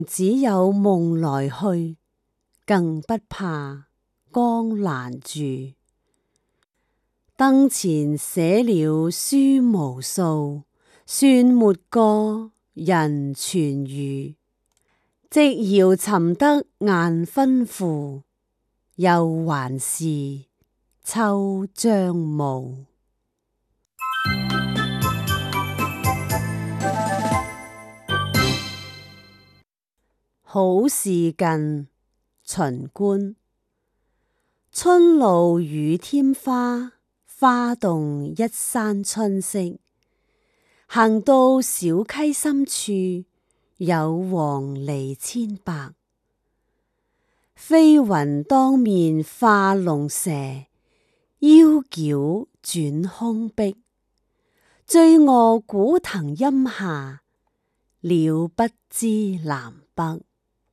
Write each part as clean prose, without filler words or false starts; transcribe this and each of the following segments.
只有夢來去，更不怕江難住。燈前寫了書無數，算沒個人傳語。寂遙尋得雁分付，又還是秋將暮。好事近，秦觀。春露雨添花，花動一山春色。行到小溪深處，有黃鸝千百。飛雲當面化龍蛇，腰絞轉空碧。醉臥古藤陰下，鳥不知南北。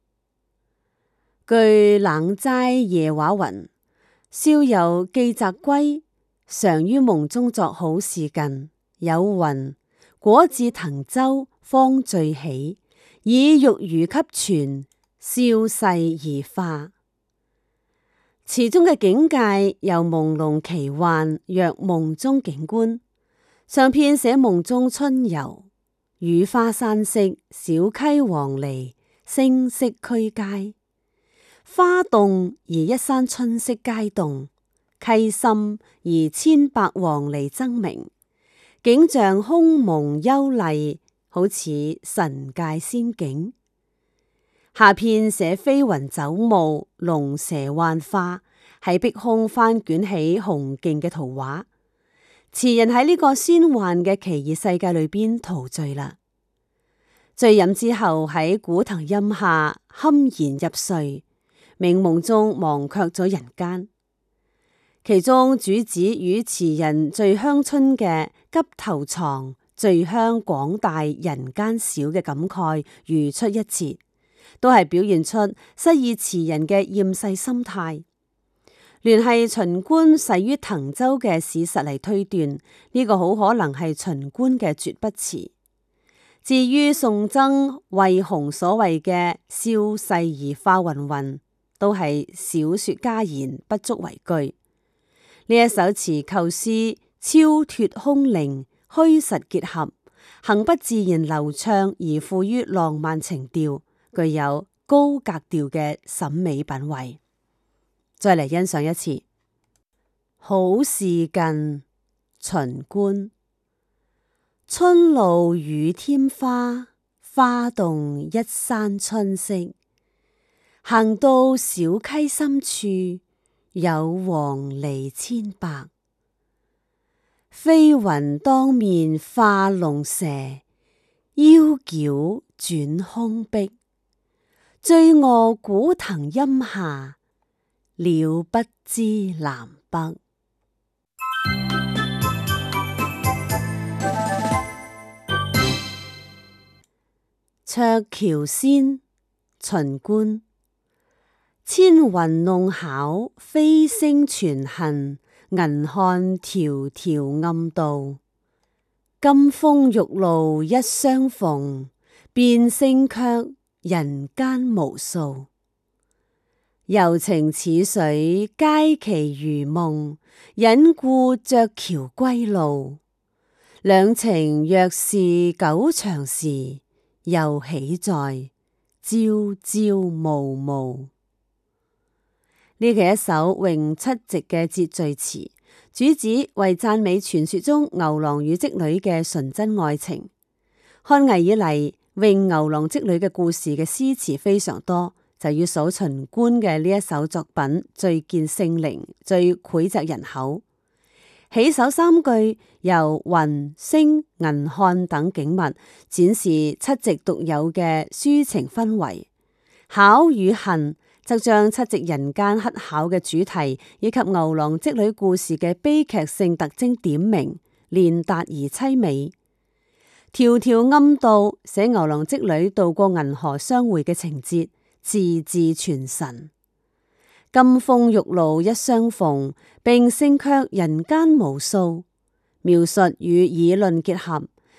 據冷齋夜話云，少有寄宅歸，常於夢中作好事近。有云：果至滕州，方醉起，以玉魚給泉，消逝而化。詞中嘅境界由朦朧奇幻，若夢中景觀。上片寫夢中春遊，雨花山色，小溪黃鸝，聲色俱佳。花動而一山春色皆動，溪深而千百黃鸝爭鳴，景象空蒙幽麗，好似神界仙境。下片寫飛雲走霧，龍蛇幻化，喺碧空翻捲起雄勁嘅圖畫。詞人喺呢個仙幻嘅奇異世界裏邊陶醉啦。醉飲之後喺古藤陰下酣然入睡，冥夢中忘卻咗人間。其中主旨與詞人醉鄉春嘅急頭床，醉鄉廣大人間少嘅感慨如出一轍，都係表現出失意詞人嘅厭世心態。聯繫秦觀逝於滕州嘅史實嚟推斷，呢個好可能係秦觀嘅絕筆詞。至於宋曾衛紅所謂嘅消逝而化云云，都係小說家言，不足為據。呢一首詞構思超脫空靈，虛實結合，行不自然流暢而富於浪漫情調，具有高格調嘅審美品位。再嚟欣賞一次。好事近，秦觀。春露雨添花，花動一山春色。行到小溪深處，有黃鸝千百。飛雲當面化龍蛇，腰絞轉空碧。醉臥古藤陰下，鳥不知南北。綽橋仙，秦觀。千雲弄巧，飛星傳恨，銀漢迢迢暗道。金風玉露一相逢，變星卻人間無數。柔情似水，佳期如夢，隱故鵲橋歸路。兩情若是久長時，又喜在朝朝暮暮。呢係一首詠七夕嘅節序詞，主旨為讚美傳說中牛郎與織女嘅純真愛情。漢魏以嚟，詠牛郎織女嘅故事嘅詩詞非常多，就要數秦觀嘅呢一首作品最見聖靈，最膾炙人口。起首三句由雲、星、銀漢等景物展示七夕獨有嘅抒情氛圍，巧與恨則將七夕人間乞巧嘅主題以及牛郎織女故事嘅悲劇性特徵點明，練達而淒美。條條暗道寫牛郎織女渡過銀河相會嘅情節，字字傳神。金風玉露一相逢，並勝卻人間無數。描述與議論結合，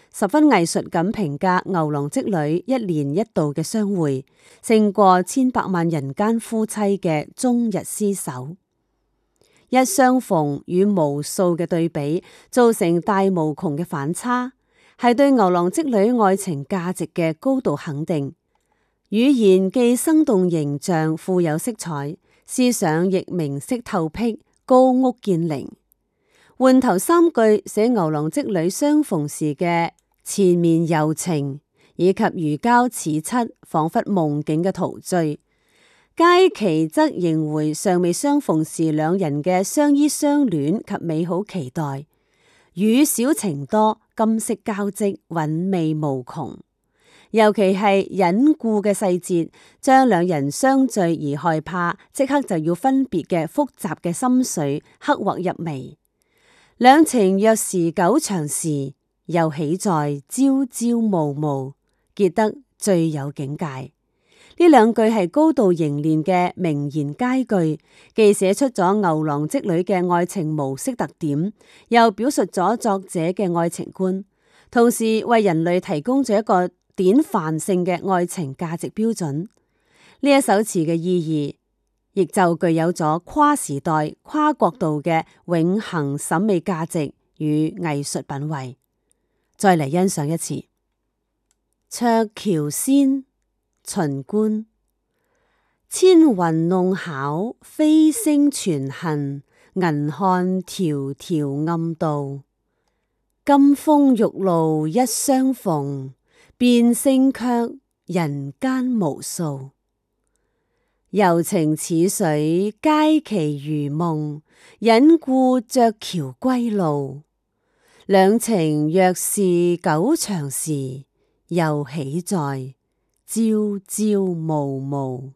十分藝術咁評價牛郎織女一年一度嘅相會，勝過千百萬人間夫妻嘅終日廝守。一相逢與無數嘅對比，造成大無窮嘅反差，係對牛郎織女愛情價值嘅高度肯定。語言既生動形象，富有色彩，思想亦明晰透辟，高屋建翎。換頭三句寫牛郎織女相逢時嘅纏綿柔情，以及如膠似漆、仿佛夢境嘅陶醉。階期則迎回尚未相逢時兩人嘅相依相戀及美好期待。語少情多，今昔交織，韻味無窮。尤其係隱故嘅細節，將兩人相聚而害怕，即刻就要分別嘅複雜嘅心緒刻畫入微。兩情若是久長時，又喜在朝朝暮暮，結得最有境界。呢兩句係高度凝練嘅名言佳句，既寫出咗牛郎織女嘅愛情模式特點，又表述咗作者嘅愛情觀，同時為人類提供咗一個典範性嘅愛情價值標準。呢一首詞嘅意義，亦就具有咗跨時代、跨國度嘅永恆審美價值與藝術品位。再嚟欣賞一次《鵲橋仙》秦觀，千雲弄巧，飛星傳恨，銀漢迢迢暗道。金風玉露一相逢，變星卻人間無數。柔情似水，佳期如夢，隱故鵲橋歸路。兩情若是久長時，又喜在朝朝暮暮。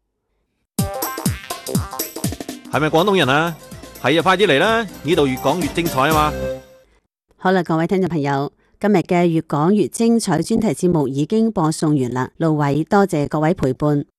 係咪廣東人啊？係啊，快啲嚟啦！呢度越講越精彩啊嘛！ 好啦，各位聽眾朋友，今日嘅越講越精彩專題節目已經播送完啦。路偉多謝各位陪伴。